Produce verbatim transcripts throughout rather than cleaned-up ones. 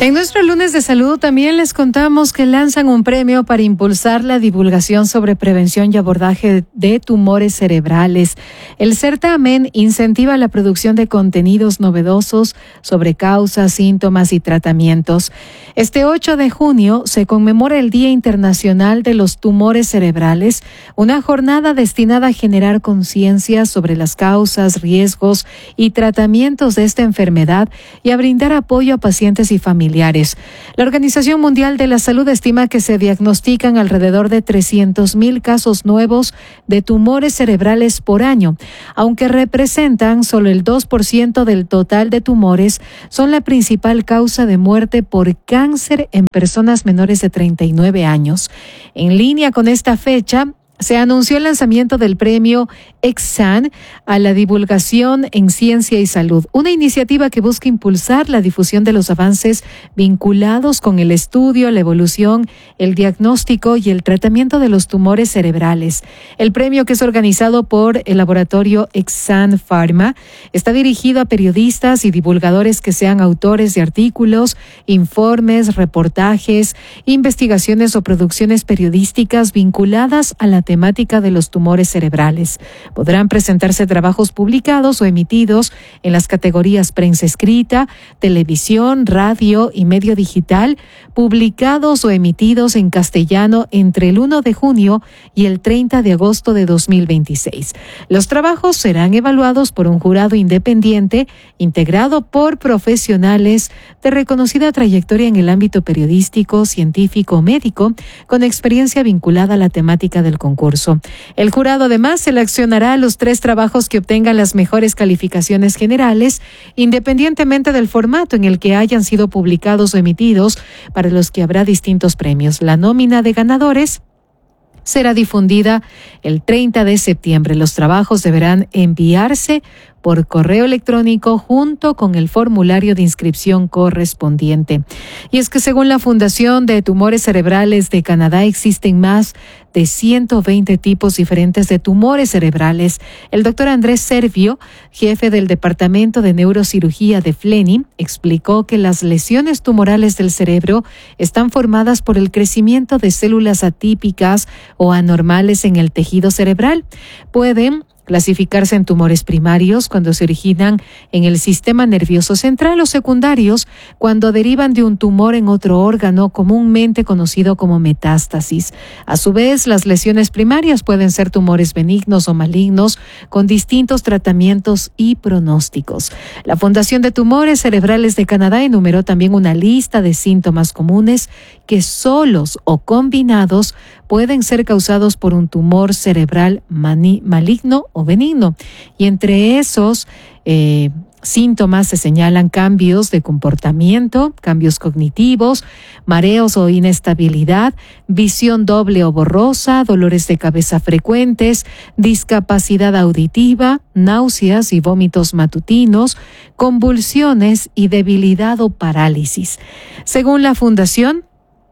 En nuestro lunes de salud también les contamos que lanzan un premio para impulsar la divulgación sobre prevención y abordaje de tumores cerebrales. El certamen incentiva la producción de contenidos novedosos sobre causas, síntomas y tratamientos. Este ocho de junio se conmemora el Día Internacional de los Tumores Cerebrales, una jornada destinada a generar conciencia sobre las causas, riesgos y tratamientos de esta enfermedad y a brindar apoyo a pacientes y familiares. La Organización Mundial de la Salud estima que se diagnostican alrededor de trescientos mil casos nuevos de tumores cerebrales por año. Aunque representan solo el dos por ciento del total de tumores, son la principal causa de muerte por cáncer en personas menores de treinta y nueve años. En línea con esta fecha, se anunció el lanzamiento del premio Exan a la divulgación en ciencia y salud, una iniciativa que busca impulsar la difusión de los avances vinculados con el estudio, la evolución, el diagnóstico y el tratamiento de los tumores cerebrales. El premio, que es organizado por el laboratorio Exan Pharma, está dirigido a periodistas y divulgadores que sean autores de artículos, informes, reportajes, investigaciones o producciones periodísticas vinculadas a la temática de los tumores cerebrales. Podrán presentarse trabajos publicados o emitidos en las categorías prensa escrita, televisión, radio y medio digital, publicados o emitidos en castellano entre el primero de junio y el treinta de agosto de dos mil veintiséis. Los trabajos serán evaluados por un jurado independiente integrado por profesionales de reconocida trayectoria en el ámbito periodístico, científico o médico, con experiencia vinculada a la temática del concurso. El jurado además seleccionará los tres trabajos que obtengan las mejores calificaciones generales, independientemente del formato en el que hayan sido publicados o emitidos, para los que habrá distintos premios. La nómina de ganadores será difundida el treinta de septiembre. Los trabajos deberán enviarse por correo electrónico junto con el formulario de inscripción correspondiente. Y es que según la Fundación de Tumores Cerebrales de Canadá, existen más de ciento veinte tipos diferentes de tumores cerebrales. El doctor Andrés Servio, jefe del Departamento de Neurocirugía de F L E N I, explicó que las lesiones tumorales del cerebro están formadas por el crecimiento de células atípicas o anormales en el tejido cerebral. Pueden clasificarse en tumores primarios cuando se originan en el sistema nervioso central o secundarios cuando derivan de un tumor en otro órgano, comúnmente conocido como metástasis. A su vez, las lesiones primarias pueden ser tumores benignos o malignos con distintos tratamientos y pronósticos. La Fundación de Tumores Cerebrales de Canadá enumeró también una lista de síntomas comunes que solos o combinados pueden ser causados por un tumor cerebral mani- maligno o benigno. Y entre esos eh, síntomas se señalan cambios de comportamiento, cambios cognitivos, mareos o inestabilidad, visión doble o borrosa, dolores de cabeza frecuentes, discapacidad auditiva, náuseas y vómitos matutinos, convulsiones y debilidad o parálisis. Según la Fundación,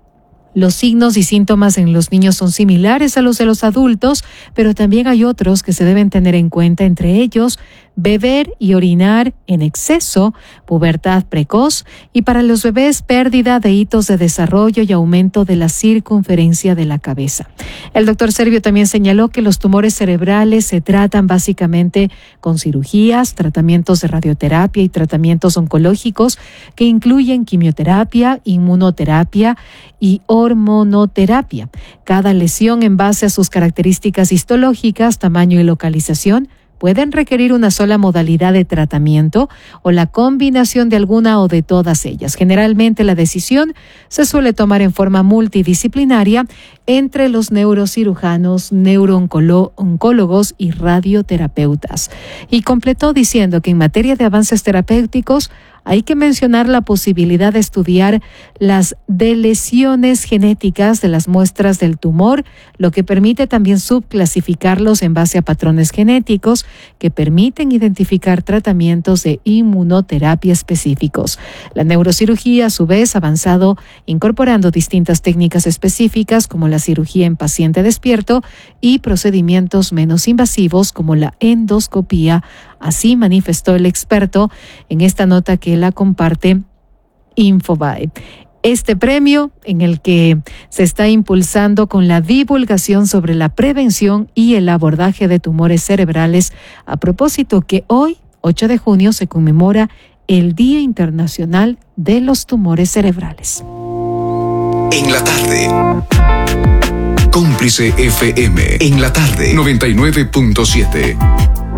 los signos y síntomas en los niños son similares a los de los adultos, pero también hay otros que se deben tener en cuenta, entre ellos beber y orinar en exceso, pubertad precoz y para los bebés pérdida de hitos de desarrollo y aumento de la circunferencia de la cabeza. El doctor Servio también señaló que los tumores cerebrales se tratan básicamente con cirugías, tratamientos de radioterapia y tratamientos oncológicos que incluyen quimioterapia, inmunoterapia y hormonoterapia. Cada lesión, en base a sus características histológicas, tamaño y localización, pueden requerir una sola modalidad de tratamiento o la combinación de alguna o de todas ellas. Generalmente la decisión se suele tomar en forma multidisciplinaria entre los neurocirujanos, neurooncólogos y radioterapeutas. Y completó diciendo que en materia de avances terapéuticos hay que mencionar la posibilidad de estudiar las deleciones genéticas de las muestras del tumor, lo que permite también subclasificarlos en base a patrones genéticos que permiten identificar tratamientos de inmunoterapia específicos. La neurocirugía, a su vez, ha avanzado incorporando distintas técnicas específicas como la cirugía en paciente despierto y procedimientos menos invasivos como la endoscopía. Así manifestó el experto en esta nota que la comparte Infobae. Este premio, en el que se está impulsando con la divulgación sobre la prevención y el abordaje de tumores cerebrales, a propósito que hoy, ocho de junio, se conmemora el Día Internacional de los Tumores Cerebrales. En la tarde. Cómplice F M. En la tarde. noventa y nueve punto siete.